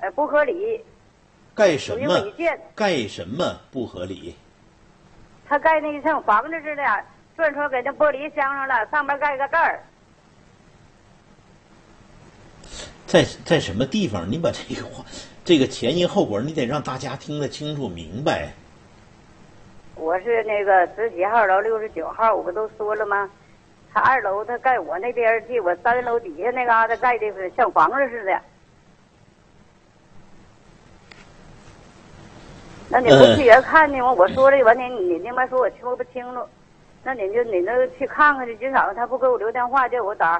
不合理。 盖什么？ 违建。 盖什么不合理？ 他盖那像房子似的，转出给那玻璃镶上了，上面盖个盖儿。 在什么地方？你把这个话，这个前因后果，你得让大家听得清楚明白。 我是那个10几号楼69号，我不都说了吗？他2楼他盖我那边去，我3楼底下那嘎达盖的是像房子似的。那你不去人看呢吗？我说了完你他妈说我说不清楚，那你那去看看去，至少他不给我留电话，叫我打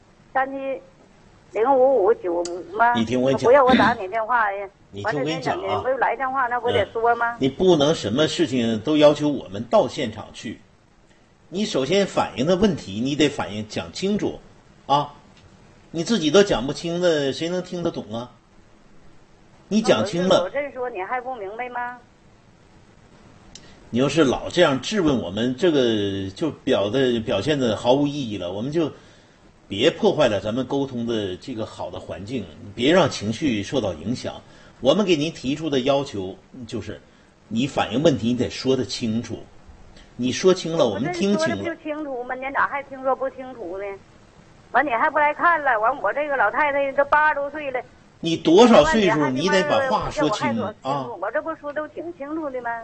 370559吗？ 你听我讲， 不要我打你电话呀。 你听我跟你讲啊， 不是来电话那不得说吗？ 你不能什么事情都要求我们到现场去。你首先反映的问题，你得反映讲清楚，啊，你自己都讲不清的，谁能听得懂啊？你讲清了， 我这说你还不明白吗？ 你要是老这样质问我们，这个就表现的毫无意义了。我们就别破坏了咱们沟通的这个好的环境，别让情绪受到影响。我们给您提出的要求就是，你反映问题你得说得清楚，你说清了，我们听清了。 说的不清楚吗？你咋还听说不清楚呢？完你还不来看了？完我这个老太太都80多岁了。 你多少岁数？你得把话说清啊！ 我这不说都挺清楚的吗？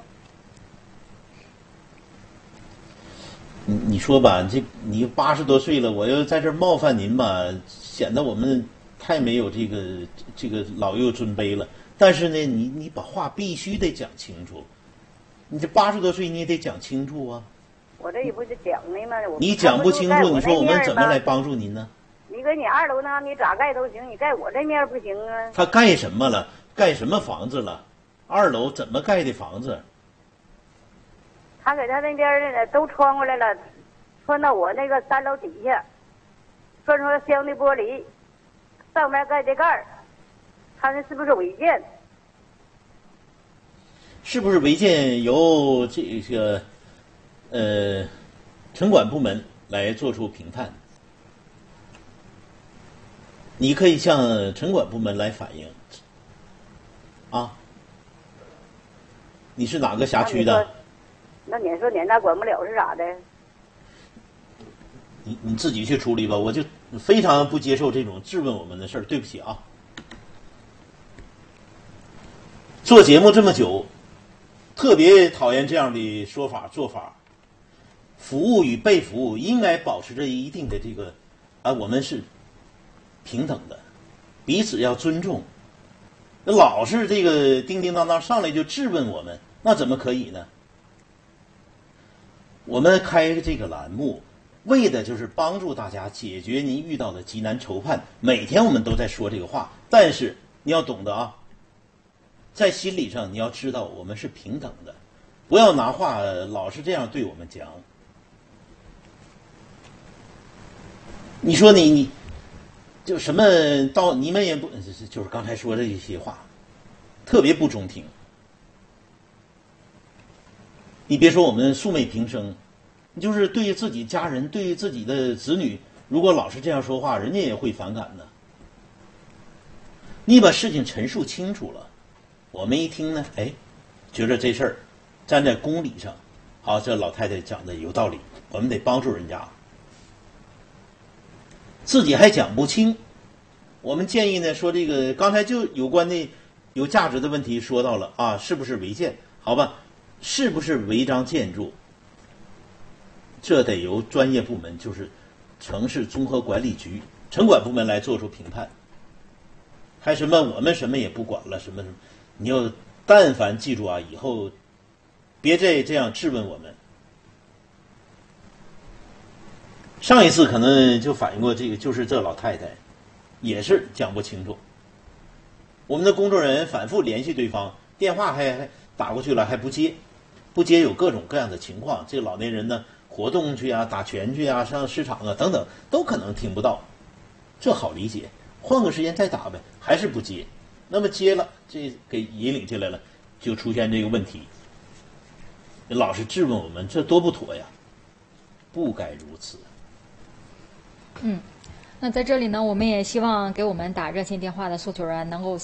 你说吧，你80多岁了，我要在这冒犯您吧，显得我们太没有这个老幼尊卑了。但是呢，你把话必须得讲清楚。你这80多岁你也得讲清楚啊！ 我这也不是讲的吗？ 你讲不清楚，你说我们怎么来帮助您呢？ 你搁你2楼那，你咋盖都行，你盖我这面不行啊？ 他盖什么了？盖什么房子了？2楼怎么盖的房子？ 他给他那边的都穿过来了，穿到我那个3楼底下，穿出镶的玻璃，上面盖的盖儿，他那是不是违建？ 是不是违建由这个城管部门来做出评判？你可以向城管部门来反映。啊，你是哪个辖区的？ 那你说你那管不了是咋的？ 你自己去处理吧，我就非常不接受这种质问我们的事儿，对不起啊。做节目这么久，特别讨厌这样的说法做法。服务与被服务应该保持着一定的这个我们是平等的，彼此要尊重。老是这个叮叮当当上来就质问我们，那怎么可以呢？我们开这个栏目，为的就是帮助大家解决您遇到的急难愁盼。每天我们都在说这个话，但是你要懂得啊，在心理上你要知道我们是平等的，不要拿话老是这样对我们讲。你说你就什么到你们也不就是刚才说的一些话，特别不中听。你别说我们素昧平生，你就是对于自己家人，对于自己的子女，如果老是这样说话，人家也会反感的。你把事情陈述清楚了，我们一听呢，觉得这事儿站在公理上，好，这老太太讲的有道理，我们得帮助人家。自己还讲不清，我们建议呢说这个刚才就有关的有价值的问题说到了啊，是不是违建？好吧，是不是违章建筑？这得由专业部门，就是城市综合管理局城管部门来做出评判。还什么我们什么也不管了，什么什么，你要但凡记住啊，以后别这样质问我们。上一次可能就反映过这个，就是这老太太也是讲不清楚。我们的工作人员反复联系对方，电话还打过去了还不接，有各种各样的情况。这个老年人呢，活动去啊，打拳去啊，上市场啊等等，都可能听不到，这好理解。换个时间再打呗，还是不接。那么接了，这给引领进来了，就出现这个问题。老是质问我们，这多不妥呀，不该如此。 那在这里呢，我们也希望给我们打热线电话的诉求人能够